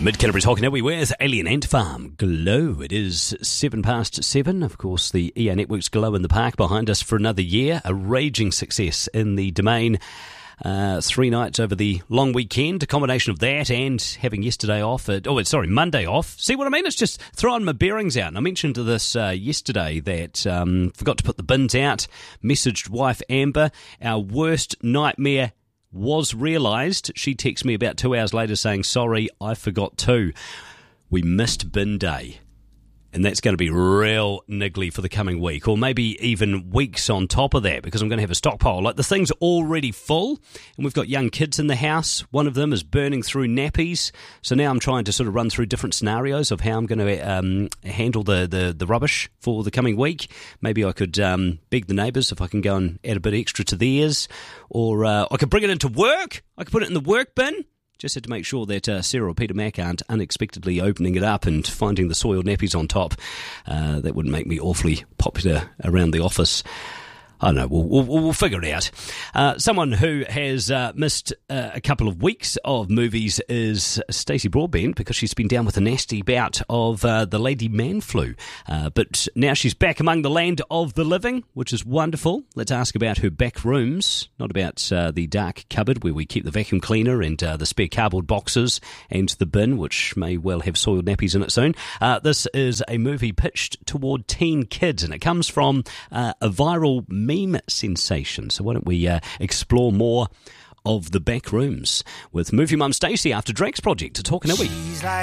Mid-Canterbury's Hockey with Alien Ant Farm. Glow. It is 7:07. Of course, the EA Network's Glow in the Park behind us for another year. A raging success in the Domain. 3 nights over the long weekend. A combination of that and having yesterday off. Monday off. See what I mean? It's just throwing my bearings out. And I mentioned this yesterday that forgot to put the bins out. Messaged wife Amber. Our worst nightmare was realised. She texted me about 2 hours later saying, sorry, I forgot too. We missed bin day. And that's going to be real niggly for the coming week, or maybe even weeks on top of that, because I'm going to have a stockpile. Like, the thing's already full, and we've got young kids in the house. One of them is burning through nappies. So now I'm trying to sort of run through different scenarios of how I'm going to handle the rubbish for the coming week. Maybe I could beg the neighbours if I can go and add a bit extra to theirs, or I could bring it into work. I could put it in the work bin. Just had to make sure that Sarah or Peter Mack aren't unexpectedly opening it up and finding the soiled nappies on top. That would make me awfully popular around the office. I don't know, we'll figure it out. Someone who has missed a couple of weeks of movies is Stacey Broadbent, because she's been down with a nasty bout of the lady man flu. But now she's back among the land of the living, which is wonderful. Let's ask about her back rooms, not about the dark cupboard where we keep the vacuum cleaner and the spare cardboard boxes and the bin, which may well have soiled nappies in it soon. This is a movie pitched toward teen kids, and it comes from a viral meme sensation. So why don't we explore more of the back rooms with movie mum Stacey after Drake's project to Talk in a Week.